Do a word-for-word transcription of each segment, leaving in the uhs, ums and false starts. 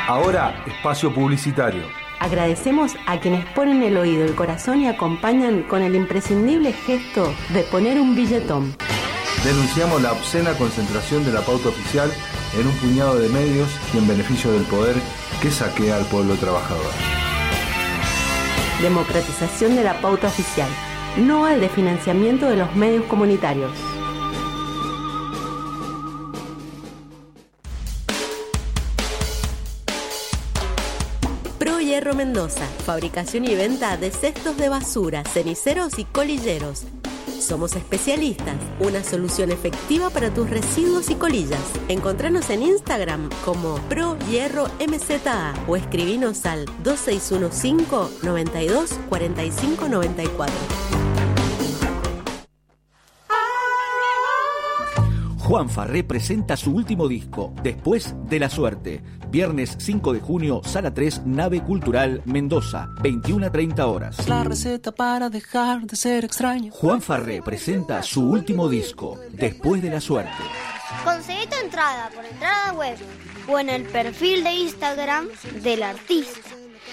Ahora, espacio publicitario. Agradecemos a quienes ponen el oído, el corazón y acompañan con el imprescindible gesto de poner un billetón. Denunciamos la obscena concentración de la pauta oficial en un puñado de medios y en beneficio del poder que saquea al pueblo trabajador. Democratización de la pauta oficial. No al desfinanciamiento de los medios comunitarios. Pro Hierro Mendoza. Fabricación y venta de cestos de basura, ceniceros y colilleros. Somos especialistas, una solución efectiva para tus residuos y colillas. Encontranos en Instagram como Pro Hierro M Z A o escribinos al dos seis uno cinco, noventa y dos, cuarenta y cinco, noventa y cuatro. Juan Farré presenta su último disco, Después de la Suerte. Viernes cinco de junio, Sala tres, Nave Cultural, Mendoza, veintiuna a treinta horas. La receta para dejar de ser extraño. Juan Farré presenta su último disco, Después de la Suerte. Conseguí tu entrada por entrada web o en el perfil de Instagram del artista.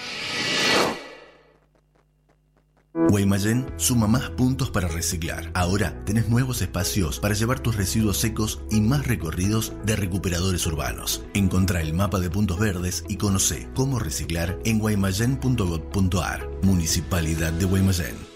Guaymallén suma más puntos para reciclar. Ahora tenés nuevos espacios para llevar tus residuos secos y más recorridos de recuperadores urbanos. Encontrá el mapa de puntos verdes y conocé cómo reciclar en guaymallén punto gov punto ar. Municipalidad de Guaymallén.